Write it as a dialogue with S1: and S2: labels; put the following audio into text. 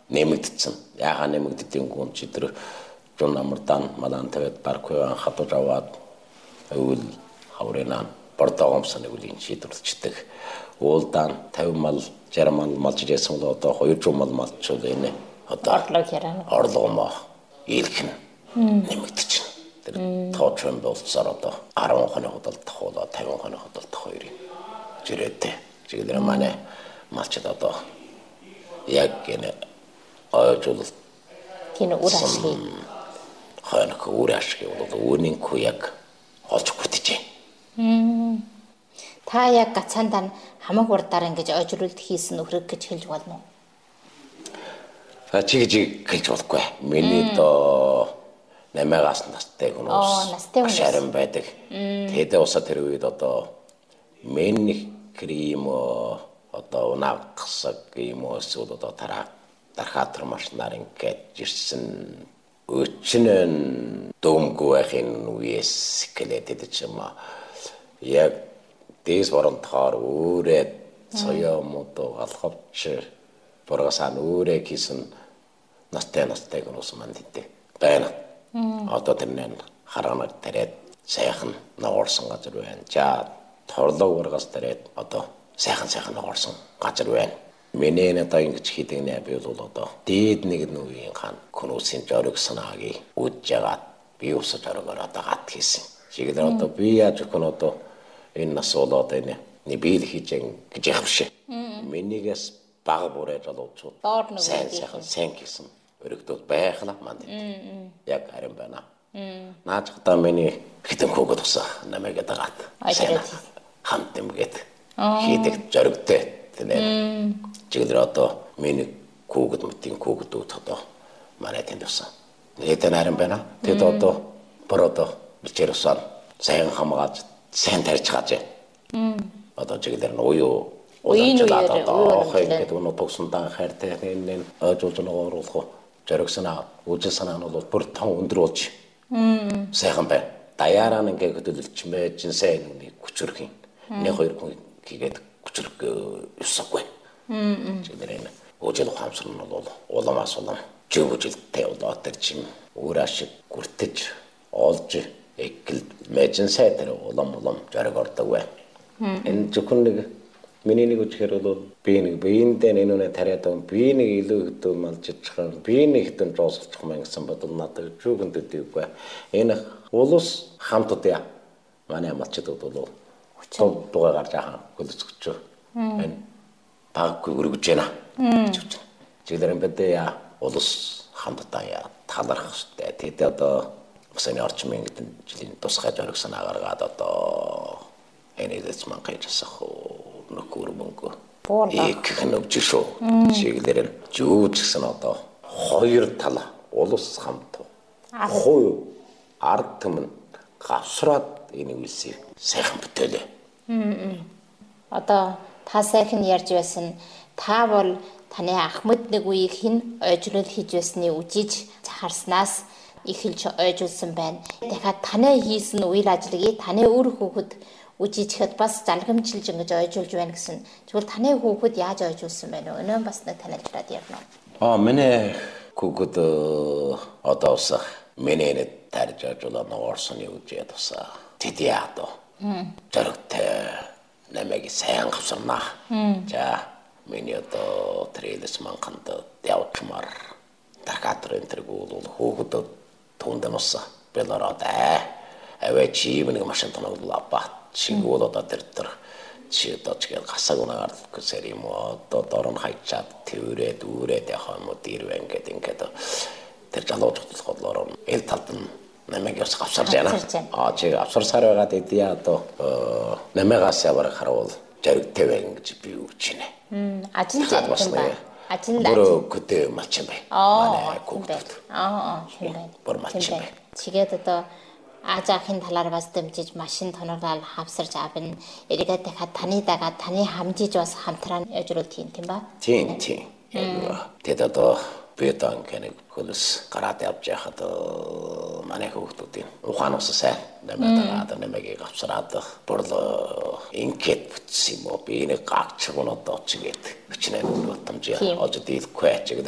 S1: нэмэгдсэн. Яагаад нэмэгддэггүй юм чи тэр жун намардан малан тавьад баркуян хатууж аваад өвөл хаврынаа бордоогомсны үлийн шийдвэрлэждэг. Уулдаан 50 мал 60 мал малж ирсэн бол одоо 200 мал малчул энэ одоо орлого ийлхэн нэмэгдэж байна. Тэр тооцоон болцоор одоо 10 хоногийн худалдах хуулаа 50 хоногийн худалдах хоёрын жирээтэй. Чиглэр манай малчд одоо яг энэ ойжул
S2: тийм үр ашиг
S1: хойнох үр ашиг бол үүнийхүү яг олж бүрдэж байна.
S2: Та яг гацаандаа хамаг урдаар ингэж ойжруулалт хийсэн нөхрөг гэж хэлж болно уу?
S1: Чи гэж хэлж болохгүй. Миний доо 8-аас настай хүмүүс шаран байдаг. Тэдээ усаа тэр үед одоо миний крем одоо унаагсаг юм уу эсвэл одоо дархаатар машинаар ингээд ирсэн өчнөн дөмгөө байхын үеэс гэлээд ч юм аа яг дээс боронтохоор өөрөө соёо модоо алхавч боргасан өөрөө хийсэн настай хүмүүс манд идэг байна. Одоо тэрнээ хараанаар тараад сайхан ногоорсон газар байна. За торлог ургаас тараад одоо сайхан ногоорсон газар байна. Миний одоо ингэж хийдэг нэ би бол одоо дээд нэг нүгийн хан хүмүүсийн жориг санаагийг үджагаад би усаж оргоор одоо гат хийсэн. Чигээр одоо би яаж өгөх нь одоо энэ нас болоод энэ би л хийж гэж яах вэ? Минийгээс бага бүрээ залуучууд сайн гэсэн өргөдөл байхлаа манд. Яг харин байна. Наачдаа миний хитэн хөөгд усаа намайг дагаад хамт юмгээд хийдэг жоригтэй тэнэ. Чигээр одоо миний хөөгдүүд одоо манай тэнд усаа. Нэтэн харин байна. Тэд одоо бородо бичээр усаа сайн хамгааж сайн тарьж гаж. Одоо чигээр нь уяжлаад одоо хойд өнө тогсондан хайртай энэ ойжуулж ногооруулах жориг санаа үжил санаа нь бол бүр том өндөр болж сайхан байна. Даяараа ингээ хөдөлж мэж сайн үнийг хүчрэх юм. Нэг хоёр хүн хийгээд хүчрэх ёсгүй. Чигээр энэ үжил ухаамсар нь бол уламаас улам жигүүжилтэй болоод тэр чим өөр ашиг гүртэж олж экэл мэжэн сайдэр улам жориг ордог бай. Энэ зөвхөн нэг миний нэг үчгээр бол би нэг биендээ нэнүнэ тариад би нэг илүү хөдөө малжчихсан би нэг хэдэн жоосчих мэн гэсэн бодол надад зүгэн дэдэггүй. Энэ улус хамт удаа манай малчд бол дугаар гарч ахаа хөлцөж энэ таггүй өргөж байна. Чигээр юм бэдэ улус хамт удаа талархах штэ. Тэд одоо өсөний орчмын гэдэг жилийн тусгай жориг санаа гаргаад одоо энэс мангайжсах нөхөр мөнгө их хэнөвж шүү. Чиглэр жүүж гэсэн одоо хоёр тал улус хамт хуу ард түмэн гавсраад энэ үйлсийг сайхан бүтээлээ.
S2: Одоо та сайхан ярьж байсан та бол таны Ахмад нэг үеийг хэн ойжруулалт хийж байсныг үжиж харснаас эхэлж ойжуулсан байна. Дахиад таны хийсэн үйл ажиллагийг таны өөр хүүхэд үжижхэд бас залгамжилж ингэж ойжуулж байна гэсэн. Тэгвэл таны хүүхэд яаж ойжуулсан байна вэ? Өнөө бас нэг танилцуулаад ярина.
S1: Миний хүүхэд одоо усах миний тарж ажуулаад ногоорсны үжээд усаа. Тэд яа доо. Жорогтой намайг сайн гавсарнаа. За миний одоо трейлс манханд явчмаар дархаатрын тэргүүл хүүхэд түндэн усаа. Белород аваа чим нэг машин тоноглоо бат. Чигүүл одоо тэр чи одоо чигээр гасаг унаагаар гэсэр юм уу одоо дорн хайчаад дүүрээд яхаа юм уу дэрвэн ингээд тэр жалуучдах бодлоор эл талд нь намайг яс гавсарж байна. Чи авсарсаар байгаад идэ одоо намайгаас яваар харуул жоригтэй байна гэж би үгч байна.
S2: Ажил зав байна. Ажил
S1: бүр көдөө малчин бай. Манай хүүхдүүд.
S2: Тийм байна.
S1: Бүр малчин бай.
S2: Чигээд одоо Аажаахын талаар бас дэмжиж машин тоноглол хавсарч авна. Эргээд дахиад таны дагаад таны хамжиж бас хамтран ойжруулалт хийн тийм ба?
S1: Тийм. Тэд одоо би одоо нэг хөлс гараад явж яхад манай хүүхдүүдийн ухаанаас сайн намайг авсараад борлоо ингээд бүтсэн юм уу би нэг гагч гоноод очигээд өчнөө бодомж яаж дийлэхгүй